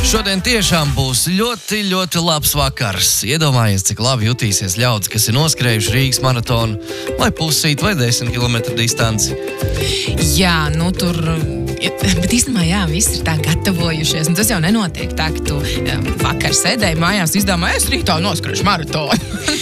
Šodien tiešām būs ļoti, ļoti labs vakars. Iedomājies, cik labi jutīsies ļaudis, kas ir noskrējuši Rīgas maratonu, vai pusīt, vai 10 kilometru distanci. Jā, tur... Bet īstenībā, jā, visi ir tā gatavojušies. Un tas jau nenotiek tā, ka tu vakar sēdēji mājās, izdomāji, es rītā noskriešu maratonu.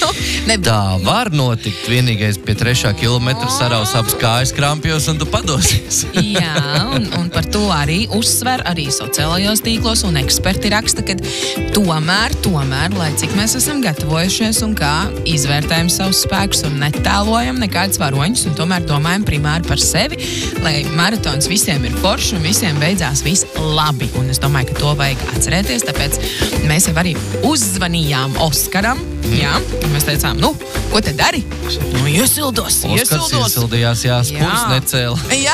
Tā var notikt. Vienīgais pie 3. kilometra saraus abas kājas krampjos un tu padosies. Jā, un par to arī uzsver arī sociālajos tīklos un eksperti raksta, ka tomēr, lai cik mēs esam gatavojušies un kā izvērtējam savus spēkus un netēlojam nekādas varoņus un tomēr domājam primāri par sevi, lai maratons visiem ir forši un visiem beidzās viss labi. Un es domāju, ka to vajag atcerēties, tāpēc mēs jau arī uzzvanījām Oskaram. Jā, un mēs teicām, ko te dari? Iesildos. Oskars iesildījās, jā, spurs necēla. Jā,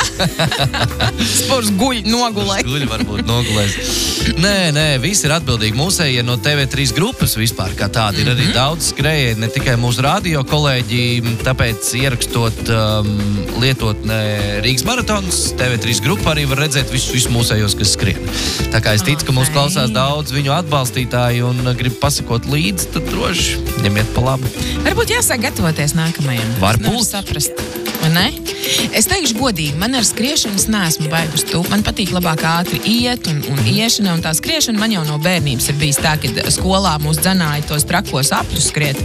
spurs guļ, nogulēja. Guļ varbūt nogulēs. Nē, visi ir atbildīgi. Mūsējie no TV3 grupas vispār kā tādi ir arī daudz skrējieni, ne tikai mūsu radio kolēģi, tāpēc ierakstot lietotnē Rīgas maratons, TV3 grupa arī var redzēt visus mūsējos, kas skrien. Tā kā es ticu, ka mūs klausās daudz viņu atbalstītāji un grib pasakot līdzi, tad droši ņemiet pa labu. Varbūt jāsāk gatavoties nākamajam. Varbūt. Saprast, vai ne? Es teikšu godīgi, man ar skriešanas neesmu baigus tu. Man patīk labāk ātri iet un iešana, un tā skriešana man jau no bērnības ir bijis tā, ka skolā mūs dzenāja tos trakos apļus skriet.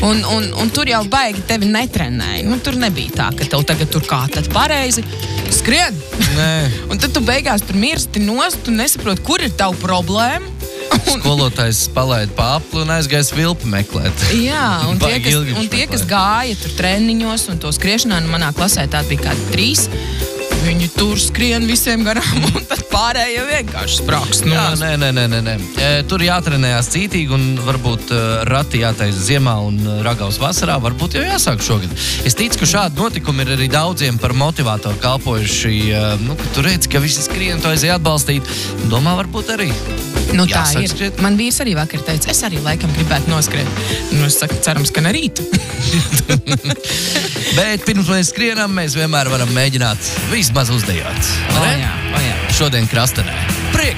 Un tur jau baigi tevi netrenēja. Tur nebija tā, ka tev tagad tur kā tad pareizi skrien. Nē. Un tad tu beigās tur mirsti nost, tu nesaproti, kur ir tavu problēmu. Skolotājs palaida pa apli un aizgāja vilpi meklēt. Jā, un tie, kas gāja tur treniņos un to skriešanā, manā klasē tāda bija kādi 3. Viņi tur skrien visiem garām, un tad pārējie vienkārši sprākst. Jā, nē. Tur jātrenējās cītīgi, un varbūt rati jātaisa ziemā un ragaus vasarā, varbūt jau jāsāk šogad. Es ticu, ka šādi notikumi ir arī daudziem par motivātoru kalpojuši. Ka tu redzi, ka visi skrien, to aizēja atbalstīt. Domā, varbūt arī. Tā ir. Man vīrs arī vakar teica, es arī laikam gribētu noskriet. Es saku, cerams, ka ne rīt. Bet pirms mēs skrienam, mēs vienmēr varam mēģināt vismaz uzdejot. Jā. Šodien Krastenē.